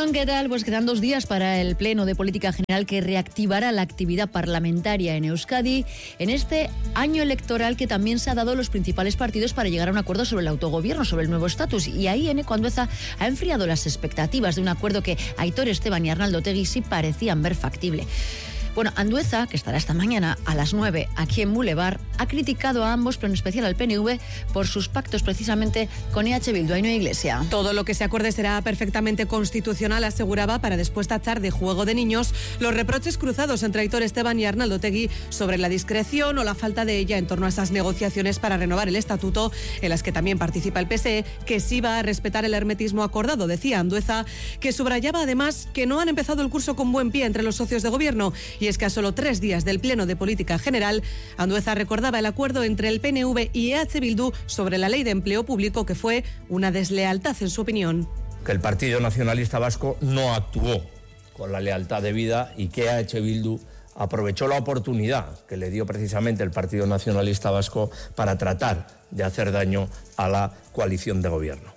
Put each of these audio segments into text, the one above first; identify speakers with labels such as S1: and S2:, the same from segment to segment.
S1: Egunon, ¿qué tal? Pues quedan 2 días para el Pleno de Política General que reactivará la actividad parlamentaria en Euskadi en este año electoral que también se ha dado a los principales partidos para llegar a un acuerdo sobre el autogobierno, sobre el nuevo estatus. Y ahí Eneco Andueza ha enfriado las expectativas de un acuerdo que Aitor Esteban y Arnaldo Otegi sí parecían ver factible. Bueno, Andueza, que estará esta mañana a las 9 aquí en Boulevard, ha criticado a ambos, pero en especial al PNV, por sus pactos precisamente con EH Bildu. Ainhoa Iglesia.
S2: Todo lo que se acuerde será perfectamente constitucional, aseguraba, para después tachar de juego de niños los reproches cruzados entre Aitor Esteban y Arnaldo Otegi sobre la discreción o la falta de ella en torno a esas negociaciones para renovar el estatuto, en las que también participa el PSE, que sí va a respetar el hermetismo acordado, decía Andueza, que subrayaba además que no han empezado el curso con buen pie entre los socios de gobierno. Y es que a solo 3 días del Pleno de Política General, Andueza recordaba el acuerdo entre el PNV y EH Bildu sobre la Ley de Empleo Público, que fue una deslealtad en su opinión.
S3: Que el Partido Nacionalista Vasco no actuó con la lealtad debida y que EH Bildu aprovechó la oportunidad que le dio precisamente el Partido Nacionalista Vasco para tratar de hacer daño a la coalición de gobierno.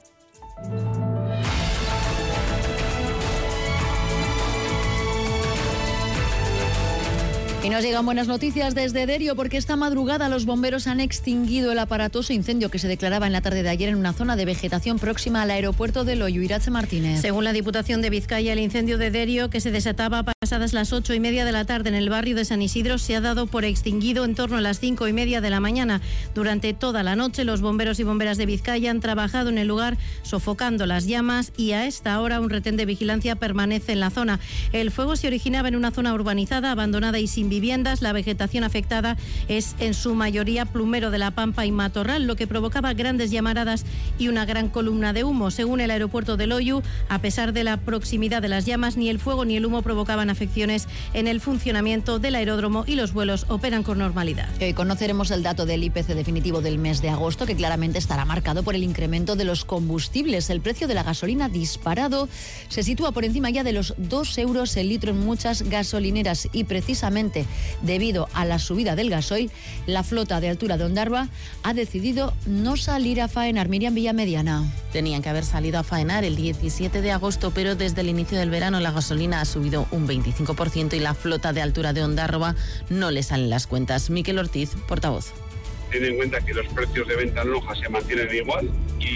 S1: Y nos llegan buenas noticias desde Derio, porque esta madrugada los bomberos han extinguido el aparatoso incendio que se declaraba en la tarde de ayer en una zona de vegetación próxima al aeropuerto de Loiu. Iratxe Martínez.
S4: Según la Diputación de Vizcaya, el incendio de Derio, que se desataba pasadas las 8:30 de la tarde en el barrio de San Isidro, se ha dado por extinguido en torno a las 5:30 de la mañana. Durante toda la noche, los bomberos y bomberas de Vizcaya han trabajado en el lugar sofocando las llamas y a esta hora un retén de vigilancia permanece en la zona. El fuego se originaba en una zona urbanizada, abandonada y sin viviendas. La vegetación afectada es en su mayoría plumero de la Pampa y matorral, lo que provocaba grandes llamaradas y una gran columna de humo. Según el aeropuerto de Loiu, a pesar de la proximidad de las llamas, ni el fuego ni el humo provocaban afecciones en el funcionamiento del aeródromo y los vuelos operan con normalidad.
S1: Hoy conoceremos el dato del IPC definitivo del mes de agosto, que claramente estará marcado por el incremento de los combustibles. El precio de la gasolina disparado se sitúa por encima ya de los 2 euros el litro en muchas gasolineras y precisamente debido a la subida del gasoil, la flota de altura de Ondarroa ha decidido no salir a faenar. Miriam Villamediana.
S5: Tenían que haber salido a faenar el 17 de agosto, pero desde el inicio del verano la gasolina ha subido un 25% y la flota de altura de Ondarroa no le salen las cuentas. Miquel Ortiz, portavoz.
S6: Ten en cuenta que los precios de venta en lonja se mantienen igual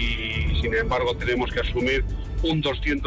S6: y sin embargo tenemos que asumir un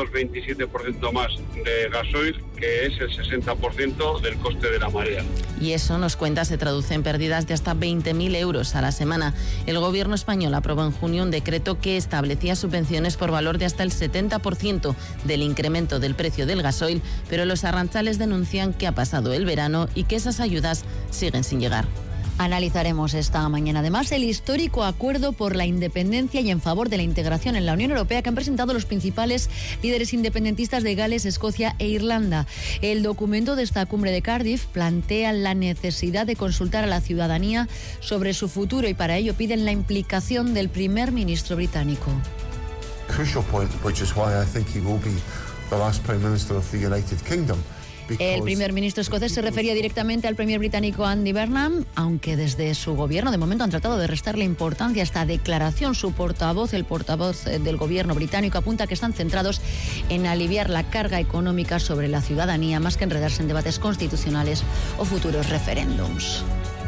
S6: 227% más de gasoil, que es el 60% del coste de la marea.
S5: Y eso, nos cuenta, se traduce en pérdidas de hasta 20.000 euros a la semana. El gobierno español aprobó en junio un decreto que establecía subvenciones por valor de hasta el 70% del incremento del precio del gasoil, pero los arranchales denuncian que ha pasado el verano y que esas ayudas siguen sin llegar.
S1: Analizaremos esta mañana además el histórico acuerdo por la independencia y en favor de la integración en la Unión Europea que han presentado los principales líderes independentistas de Gales, Escocia e Irlanda. El documento de esta cumbre de Cardiff plantea la necesidad de consultar a la ciudadanía sobre su futuro y para ello piden la implicación del primer ministro británico.
S7: Crucial point, which is why I think he will be the last Prime Minister of the United Kingdom.
S1: El primer ministro escocés se refería directamente al premier británico Andy Burnham, aunque desde su gobierno de momento han tratado de restarle importancia a esta declaración. Su portavoz, el portavoz del gobierno británico, apunta que están centrados en aliviar la carga económica sobre la ciudadanía, más que enredarse en debates constitucionales o futuros referéndums.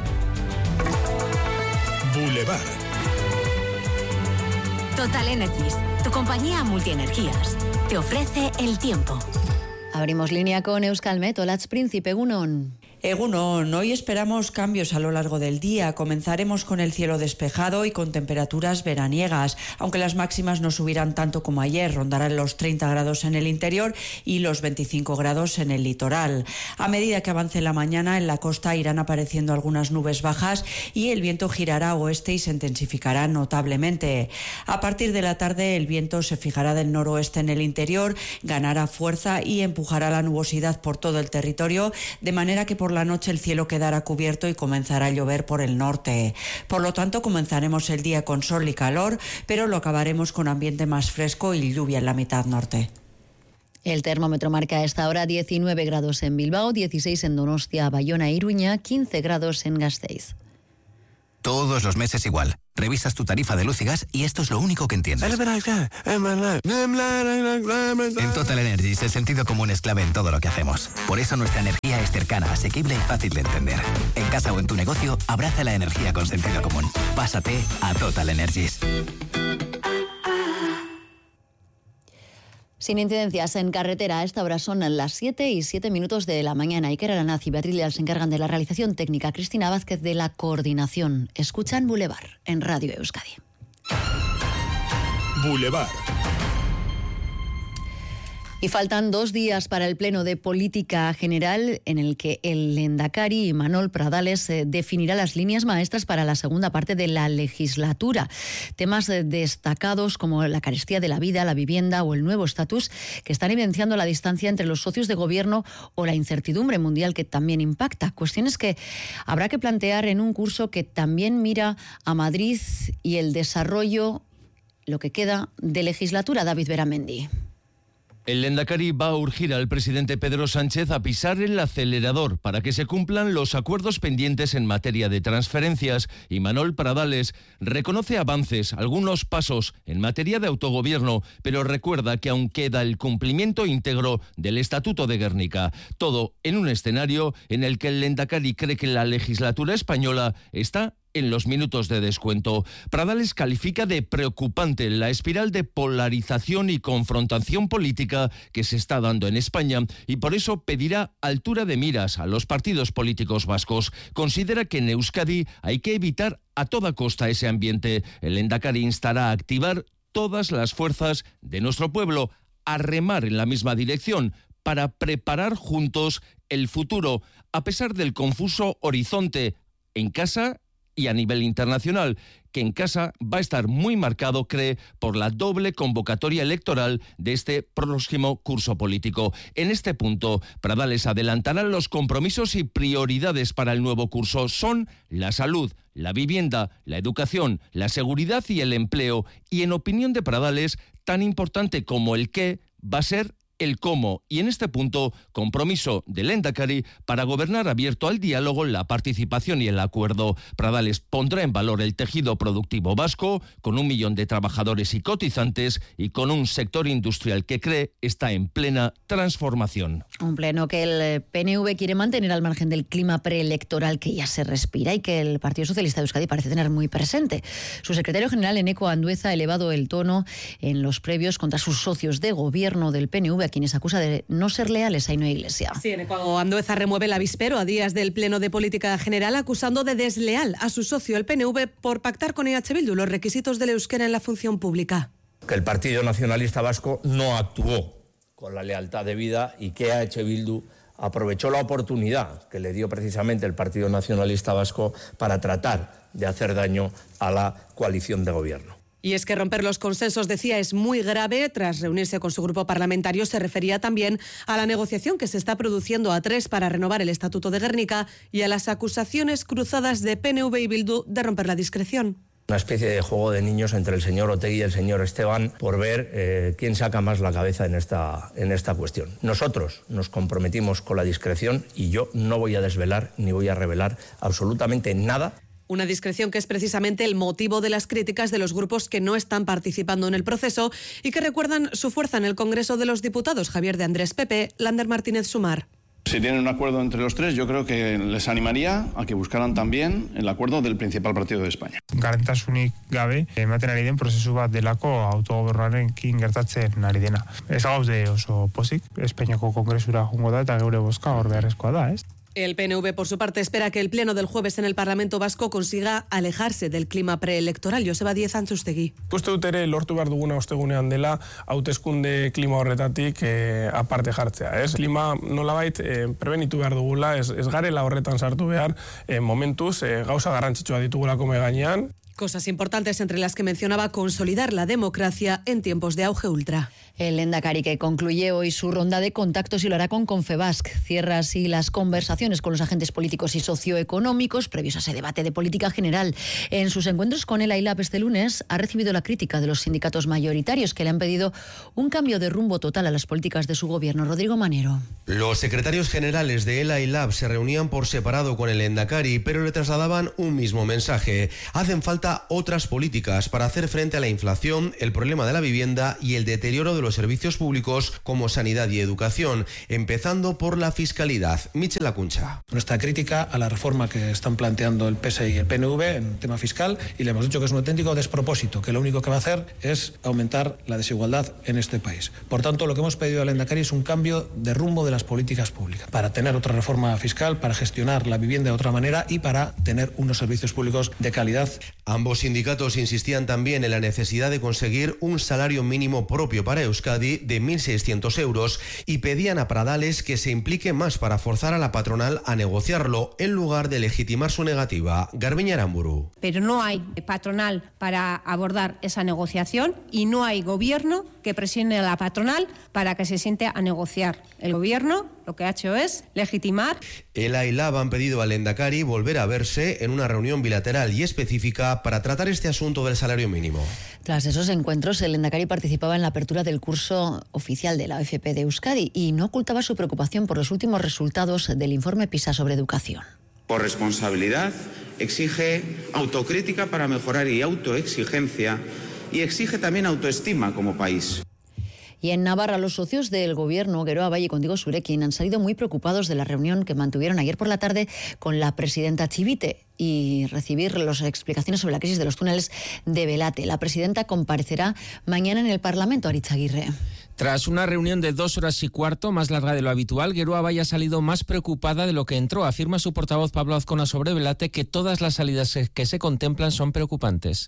S8: Boulevard.
S9: Total Energies, tu compañía multienergías, te ofrece el tiempo.
S1: Abrimos línea con Euskalmet. Olatz Príncipe, Egunon.
S10: Egunon, hoy esperamos cambios a lo largo del día. Comenzaremos con el cielo despejado y con temperaturas veraniegas, aunque las máximas no subirán tanto como ayer, rondarán los 30 grados en el interior y los 25 grados en el litoral. A medida que avance la mañana, en la costa irán apareciendo algunas nubes bajas y el viento girará a oeste y se intensificará notablemente. A partir de la tarde, el viento se fijará del noroeste en el interior, ganará fuerza y empujará la nubosidad por todo el territorio, de manera que por la noche el cielo quedará cubierto y comenzará a llover por el norte. Por lo tanto, comenzaremos el día con sol y calor, pero lo acabaremos con ambiente más fresco y lluvia en la mitad norte.
S1: El termómetro marca a esta hora 19 grados en Bilbao, 16 en Donostia, Bayona e Iruña, 15 grados en Gasteiz.
S8: Todos los meses igual. Revisas tu tarifa de luz y gas y esto es lo único que entiendes. En Total Energies el sentido común es clave en todo lo que hacemos. Por eso nuestra energía es cercana, asequible y fácil de entender. En casa o en tu negocio, abraza la energía con sentido común. Pásate a Total Energies.
S1: Sin incidencias en carretera, a esta hora son las 7:07 de la mañana. Iker Aranaz y Beatriz Leal se encargan de la realización técnica, Cristina Vázquez de la coordinación. Escuchan Boulevard en Radio Euskadi.
S11: Boulevard.
S1: Y faltan 2 días para el Pleno de Política General, en el que el lehendakari Imanol Pradales definirá las líneas maestras para la segunda parte de la legislatura. Temas destacados como la carestía de la vida, la vivienda o el nuevo estatus, que están evidenciando la distancia entre los socios de gobierno o la incertidumbre mundial que también impacta. Cuestiones que habrá que plantear en un curso que también mira a Madrid y el desarrollo, lo que queda de legislatura. David Beramendi.
S12: El lehendakari va a urgir al presidente Pedro Sánchez a pisar el acelerador para que se cumplan los acuerdos pendientes en materia de transferencias. Imanol Pradales reconoce avances, algunos pasos en materia de autogobierno, pero recuerda que aún queda el cumplimiento íntegro del Estatuto de Gernika. Todo en un escenario en el que el lehendakari cree que la legislatura española está en los minutos de descuento. Pradales califica de preocupante la espiral de polarización y confrontación política que se está dando en España y por eso pedirá altura de miras a los partidos políticos vascos. Considera que en Euskadi hay que evitar a toda costa ese ambiente. El lehendakari instará a activar todas las fuerzas de nuestro pueblo, a remar en la misma dirección para preparar juntos el futuro, a pesar del confuso horizonte en casa y a nivel internacional, que en casa va a estar muy marcado, cree, por la doble convocatoria electoral de este próximo curso político. En este punto, Pradales adelantará los compromisos y prioridades para el nuevo curso. Son la salud, la vivienda, la educación, la seguridad y el empleo. Y en opinión de Pradales, tan importante como el qué va a ser el cómo, y en este punto, compromiso del lehendakari para gobernar abierto al diálogo, la participación y el acuerdo. Pradales pondrá en valor el tejido productivo vasco, con 1 millón de trabajadores y cotizantes, y con un sector industrial que cree está en plena transformación.
S1: Un pleno que el PNV quiere mantener al margen del clima preelectoral que ya se respira y que el Partido Socialista de Euskadi parece tener muy presente. Su secretario general, Eneko Andueza, ha elevado el tono en los previos contra sus socios de gobierno del PNV, a quienes acusa de no ser leales a Ainhoa Iglesia.
S2: Sí, Eneko Andueza remueve el avispero a días del Pleno de Política General, acusando de desleal a su socio, el PNV, por pactar con EH Bildu los requisitos del euskera en la función pública.
S3: Que el Partido Nacionalista Vasco no actuó con la lealtad debida y que EH Bildu aprovechó la oportunidad que le dio precisamente el Partido Nacionalista Vasco para tratar de hacer daño a la coalición de gobierno.
S2: Y es que romper los consensos, decía, es muy grave. Tras reunirse con su grupo parlamentario, se refería también a la negociación que se está produciendo a 3 para renovar el Estatuto de Gernika y a las acusaciones cruzadas de PNV y Bildu de romper la discreción.
S3: Una especie de juego de niños entre el señor Otegi y el señor Esteban por ver quién saca más la cabeza en esta cuestión. Nosotros nos comprometimos con la discreción y yo no voy a desvelar ni voy a revelar absolutamente nada.
S2: Una discreción que es precisamente el motivo de las críticas de los grupos que no están participando en el proceso y que recuerdan su fuerza en el Congreso de los Diputados, Javier de Andrés Pepe, Lander Martínez Sumar.
S13: Si tienen un acuerdo entre los tres, yo creo que les animaría a que buscaran también el acuerdo del principal partido de España.
S14: Garantasunik gabe, ematen ari den prozesu bat delako autogobernuarekin gertatzen ari dena. Ez gaude oso pozik, Espainiako Kongresura joango da eta geure bozka hor beharrezkoa da, ez?
S2: El PNV, por su parte, espera que el pleno del jueves en el Parlamento Vasco consiga alejarse del clima preelectoral. Joseba Díez Antxustegi.
S15: Uste dut ere lortu behar duguna ostegunean dela hauteskunde klima horretatik aparte jartzea. Klima nolabait prebenitu behar dugula, ez garela horretan sartu behar momentuz gauza garrantzitsua ditugulako mahai gainean.
S2: Cosas importantes entre las que mencionaba consolidar la democracia en tiempos de auge ultra.
S1: El Lehendakari, que concluye hoy su ronda de contactos y lo hará con Confebask, cierra así las conversaciones con los agentes políticos y socioeconómicos previos a ese debate de política general. En sus encuentros con el AILAB este lunes ha recibido la crítica de los sindicatos mayoritarios que le han pedido un cambio de rumbo total a las políticas de su gobierno. Rodrigo Manero.
S11: Los secretarios generales de el AILAB se reunían por separado con el Lehendakari, pero le trasladaban un mismo mensaje. Hacen falta otras políticas para hacer frente a la inflación, el problema de la vivienda y el deterioro de los servicios públicos como sanidad y educación, empezando por la fiscalidad. Michel Lacuncha.
S16: Nuestra crítica a la reforma que están planteando el PS y el PNV en tema fiscal, y le hemos dicho que es un auténtico despropósito, que lo único que va a hacer es aumentar la desigualdad en este país. Por tanto, lo que hemos pedido al Lehendakari es un cambio de rumbo de las políticas públicas, para tener otra reforma fiscal, para gestionar la vivienda de otra manera y para tener unos servicios públicos de calidad.
S11: Ambos sindicatos insistían también en la necesidad de conseguir un salario mínimo propio para Euskadi de 1.600 euros y pedían a Pradales que se implique más para forzar a la patronal a negociarlo en lugar de legitimar su negativa. Garbiñe Aramburu.
S17: Pero no hay patronal para abordar esa negociación y no hay gobierno que presione a la patronal para que se siente a negociar. El gobierno lo que ha hecho es legitimar.
S11: El AILAB han pedido al Lehendakari volver a verse en una reunión bilateral y específica para tratar este asunto del salario mínimo.
S1: Tras esos encuentros, el Lehendakari participaba en la apertura del curso oficial de la AFP de Euskadi y no ocultaba su preocupación por los últimos resultados del informe PISA sobre educación.
S18: Por responsabilidad, exige autocrítica para mejorar y autoexigencia, y exige también autoestima como país.
S1: Y en Navarra, los socios del gobierno, Geroa Bai y Contigo Zurekin, han salido muy preocupados de la reunión que mantuvieron ayer por la tarde con la presidenta Chivite y recibir las explicaciones sobre la crisis de los túneles de Belate. La presidenta comparecerá mañana en el Parlamento, Aritz Aguirre.
S19: Tras una reunión de 2 horas y cuarto, más larga de lo habitual, Geroa Bai ha salido más preocupada de lo que entró. Afirma su portavoz Pablo Azcona sobre Belate que todas las salidas que se contemplan son preocupantes.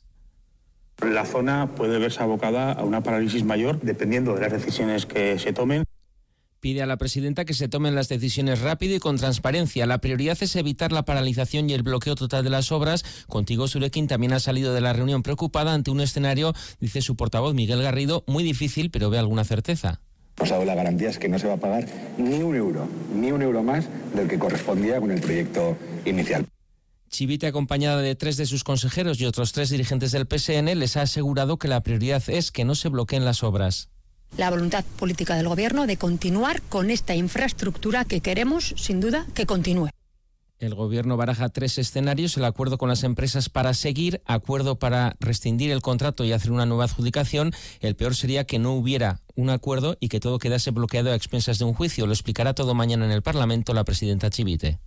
S20: La zona puede verse abocada a una parálisis mayor dependiendo de las decisiones que se tomen.
S19: Pide a la presidenta que se tomen las decisiones rápido y con transparencia. La prioridad es evitar la paralización y el bloqueo total de las obras. Contigo Zurekin también ha salido de la reunión preocupada ante un escenario, dice su portavoz Miguel Garrido, muy difícil, pero ve alguna certeza.
S21: Nos ha dado la garantía es que no se va a pagar ni un euro más del que correspondía con el proyecto inicial.
S19: Chivite, acompañada de 3 de sus consejeros y otros 3 dirigentes del PSN, les ha asegurado que la prioridad es que no se bloqueen las obras.
S22: La voluntad política del Gobierno de continuar con esta infraestructura que queremos, sin duda, que continúe.
S19: El Gobierno baraja 3 escenarios: el acuerdo con las empresas para seguir, acuerdo para rescindir el contrato y hacer una nueva adjudicación. El peor sería que no hubiera un acuerdo y que todo quedase bloqueado a expensas de un juicio. Lo explicará todo mañana en el Parlamento la presidenta Chivite.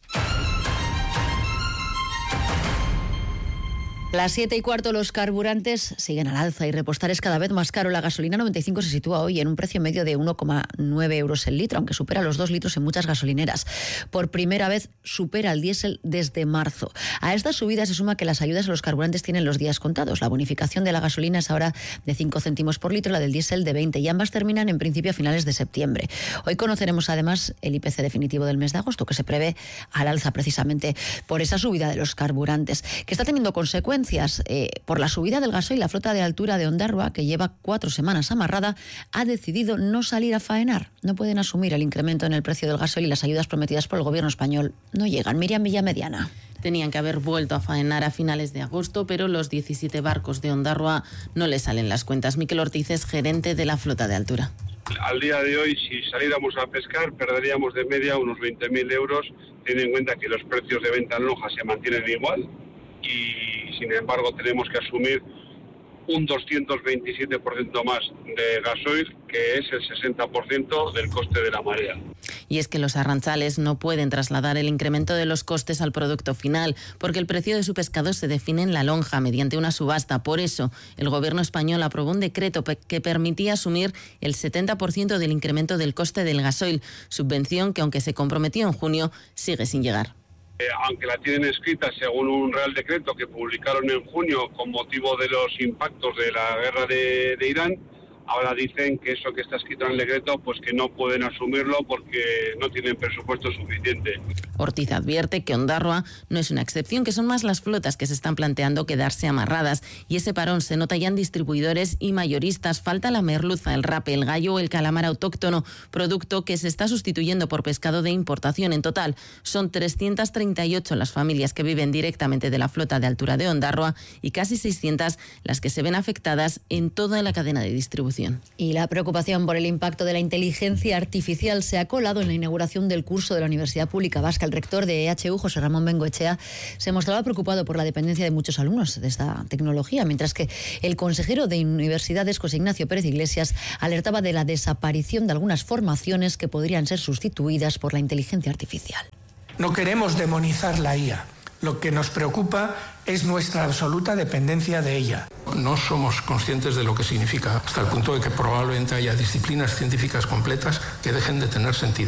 S1: Las 7:15, los carburantes siguen al alza y repostar es cada vez más caro. La gasolina 95 se sitúa hoy en un precio medio de 1,9 euros el litro, aunque supera los 2 litros en muchas gasolineras. Por primera vez supera el diésel desde marzo. A esta subida se suma que las ayudas a los carburantes tienen los días contados. La bonificación de la gasolina es ahora de 5 céntimos por litro, la del diésel de 20, y ambas terminan en principio a finales de septiembre. Hoy conoceremos además el IPC definitivo del mes de agosto, que se prevé al alza precisamente por esa subida de los carburantes, que está teniendo consecuencias. Por la subida del gasoil, la flota de altura de Ondarroa, que lleva 4 semanas amarrada, ha decidido no salir a faenar. No pueden asumir el incremento en el precio del gasoil y las ayudas prometidas por el gobierno español no llegan. Miriam Villamediana.
S5: Tenían que haber vuelto a faenar a finales de agosto, pero los 17 barcos de Ondarroa no les salen las cuentas. Miquel Ortiz es gerente de la flota de altura.
S6: Al día de hoy, si saliéramos a pescar, perderíamos de media unos 20.000 euros, teniendo en cuenta que los precios de venta en lonja se mantienen igual y, sin embargo, tenemos que asumir un 227% más de gasoil, que es el 60% del coste de la marea.
S5: Y es que los arrantzales no pueden trasladar el incremento de los costes al producto final, porque el precio de su pescado se define en la lonja mediante una subasta. Por eso, el gobierno español aprobó un decreto que permitía asumir el 70% del incremento del coste del gasoil, subvención que, aunque se comprometió en junio, sigue sin llegar.
S6: Aunque la tienen escrita según un Real Decreto que publicaron en junio con motivo de los impactos de la guerra de Irán, Ahora dicen que eso que está escrito en el decreto, pues que no pueden asumirlo porque no tienen presupuesto suficiente.
S5: Ortiz advierte que Ondarroa no es una excepción, que son más las flotas que se están planteando quedarse amarradas. Y ese parón se nota ya en distribuidores y mayoristas. Falta la merluza, el rape, el gallo o el calamar autóctono, producto que se está sustituyendo por pescado de importación. En total, son 338 las familias que viven directamente de la flota de altura de Ondarroa y casi 600 las que se ven afectadas en toda la cadena de distribución.
S1: Y la preocupación por el impacto de la inteligencia artificial se ha colado en la inauguración del curso de la Universidad Pública Vasca. El rector de EHU, José Ramón Bengoechea, se mostraba preocupado por la dependencia de muchos alumnos de esta tecnología, mientras que el consejero de Universidades, José Ignacio Pérez Iglesias, alertaba de la desaparición de algunas formaciones que podrían ser sustituidas por la inteligencia artificial.
S4: No queremos demonizar la IA. Lo que nos preocupa es nuestra absoluta dependencia de ella. No somos conscientes de lo que significa, hasta el punto de que probablemente haya disciplinas científicas completas que dejen de tener sentido.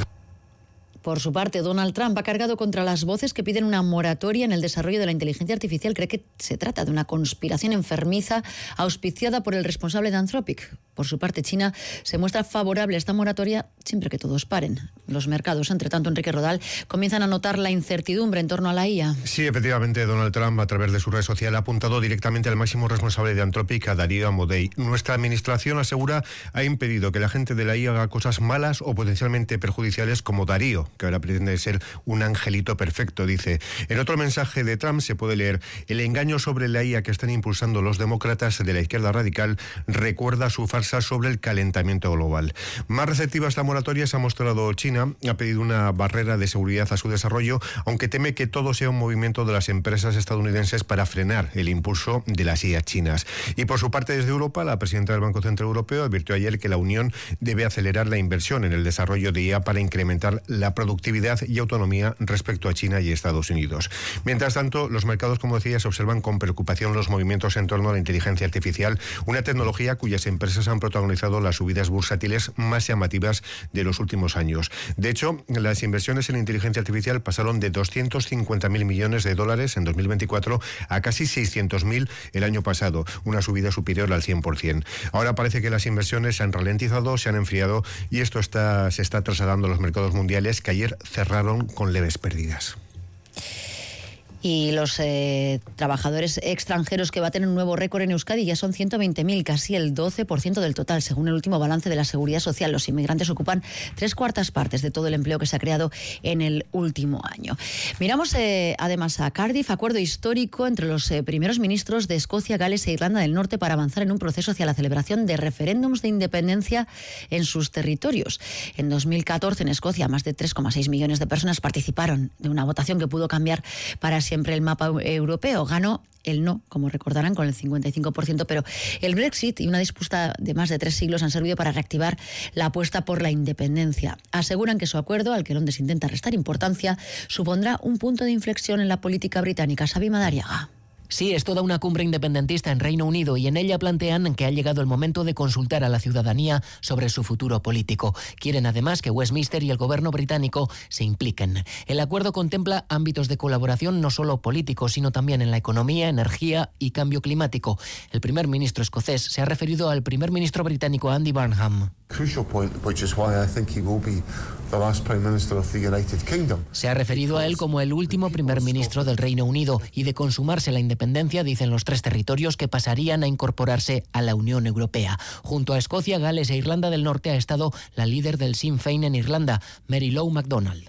S1: Por su parte, Donald Trump ha cargado contra las voces que piden una moratoria en el desarrollo de la inteligencia artificial. Cree que se trata de una conspiración enfermiza auspiciada por el responsable de Anthropic. Por su parte, China se muestra favorable a esta moratoria siempre que todos paren. Los mercados, entre tanto, Enrique Rodal, comienzan a notar la incertidumbre en torno a la IA.
S7: Sí, efectivamente, Donald Trump, a través de su red social, ha apuntado directamente al máximo responsable de Anthropic, a Darío Amodei. Nuestra administración, asegura, ha impedido que la gente de la IA haga cosas malas o potencialmente perjudiciales como Darío, que ahora pretende ser un angelito perfecto, dice. En otro mensaje de Trump se puede leer: el engaño sobre la IA que están impulsando los demócratas de la izquierda radical recuerda su farsa sobre el calentamiento global. Más receptiva a esta moratoria se ha mostrado China. Ha pedido una barrera de seguridad a su desarrollo, aunque teme que todo sea un movimiento de las empresas estadounidenses para frenar el impulso de las IA chinas. Y por su parte, desde Europa, la presidenta del Banco Central Europeo advirtió ayer que la Unión debe acelerar la inversión en el desarrollo de IA para incrementar la productividad y autonomía respecto a China y Estados Unidos. Mientras tanto, los mercados, como decía, se observan con preocupación los movimientos en torno a la inteligencia artificial, una tecnología cuyas empresas han protagonizado las subidas bursátiles más llamativas de los últimos años. De hecho, las inversiones en inteligencia artificial pasaron de 250.000 millones de dólares en 2024 a casi 600.000 el año pasado, una subida superior al 100%. Ahora parece que las inversiones se han ralentizado, se han enfriado, y esto se está trasladando a los mercados mundiales, que ayer cerraron con leves pérdidas.
S1: Y los trabajadores extranjeros que baten un nuevo récord en Euskadi ya son 120.000, casi el 12% del total, según el último balance de la Seguridad Social. Los inmigrantes ocupan 3/4 partes de todo el empleo que se ha creado en el último año. Miramos además a Cardiff, acuerdo histórico entre los primeros ministros de Escocia, Gales e Irlanda del Norte para avanzar en un proceso hacia la celebración de referéndums de independencia en sus territorios. En 2014, en Escocia, más de 3,6 millones de personas participaron de una votación que pudo cambiar para siempre el mapa europeo. Ganó el no, como recordarán, con el 55%, pero el Brexit y una disputa de más de 3 siglos han servido para reactivar la apuesta por la independencia. Aseguran que su acuerdo, al que Londres intenta restar importancia, supondrá un punto de inflexión en la política británica. Xavi Madariaga.
S23: Sí, es toda una cumbre independentista en Reino Unido y en ella plantean que ha llegado el momento de consultar a la ciudadanía sobre su futuro político. Quieren además que Westminster y el gobierno británico se impliquen. El acuerdo contempla ámbitos de colaboración no solo políticos, sino también en la economía, energía y cambio climático. El primer ministro escocés se ha referido al primer ministro británico Andy Burnham. Se ha referido a él como el último primer ministro del Reino Unido y, de consumarse la independencia, dicen los 3 territorios que pasarían a incorporarse a la Unión Europea. Junto a Escocia, Gales e Irlanda del Norte ha estado la líder del Sinn Féin en Irlanda, Mary Lou MacDonald.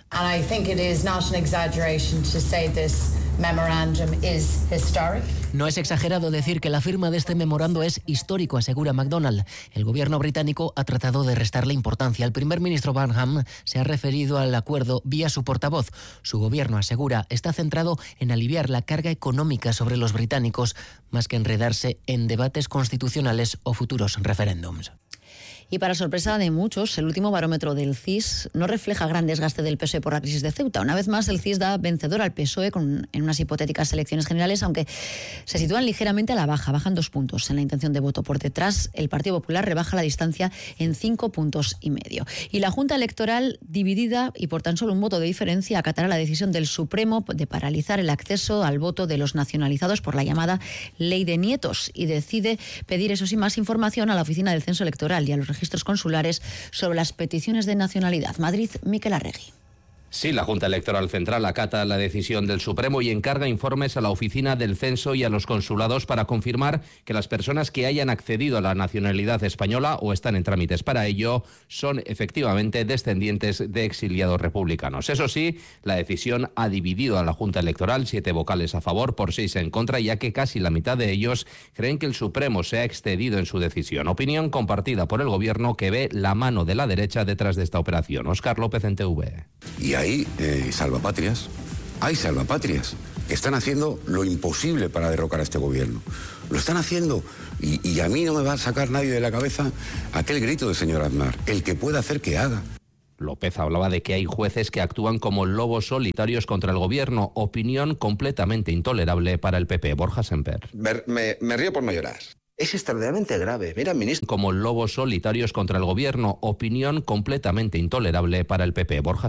S23: No es exagerado decir que la firma de este memorando es histórico, asegura MacDonald. El gobierno británico ha tratado de restarle importancia. El primer ministro Burnham se ha referido al acuerdo vía su portavoz. Su gobierno, asegura, está centrado en aliviar la carga económica sobre los británicos, más que enredarse en debates constitucionales o futuros referéndums.
S1: Y para sorpresa de muchos, el último barómetro del CIS no refleja gran desgaste del PSOE por la crisis de Ceuta. Una vez más, el CIS da vencedor al PSOE en unas hipotéticas elecciones generales, aunque se sitúan ligeramente a la baja, bajan 2 puntos en la intención de voto. Por detrás, el Partido Popular rebaja la distancia en 5,5 puntos. Y la Junta Electoral, dividida y por tan solo un voto de diferencia, acatará la decisión del Supremo de paralizar el acceso al voto de los nacionalizados por la llamada Ley de Nietos y decide pedir, eso sí, más información a la Oficina del Censo Electoral y a los registros consulares sobre las peticiones de nacionalidad. Madrid, Miquel Arregui.
S8: Sí, la Junta Electoral Central acata la decisión del Supremo y encarga informes a la Oficina del Censo y a los consulados para confirmar que las personas que hayan accedido a la nacionalidad española o están en trámites para ello son efectivamente descendientes de exiliados republicanos. Eso sí, la decisión ha dividido a la Junta Electoral, 7 vocales a favor por 6 en contra, ya que casi la mitad de ellos creen que el Supremo se ha excedido en su decisión. Opinión compartida por el Gobierno, que ve la mano de la derecha detrás de esta operación. Óscar López, en TV.
S9: Y hay salvapatrias, que están haciendo lo imposible para derrocar a este gobierno. Lo están haciendo y a mí no me va a sacar nadie de la cabeza aquel grito del señor Aznar, el que pueda hacer que haga.
S8: López hablaba de que hay jueces que actúan como lobos solitarios contra el gobierno, opinión completamente intolerable para el PP. Borja Semper.
S10: Me río por no llorar. Es extraordinariamente grave. Mira, ministro.
S8: Como lobos solitarios contra el gobierno, opinión completamente intolerable para el PP. Borja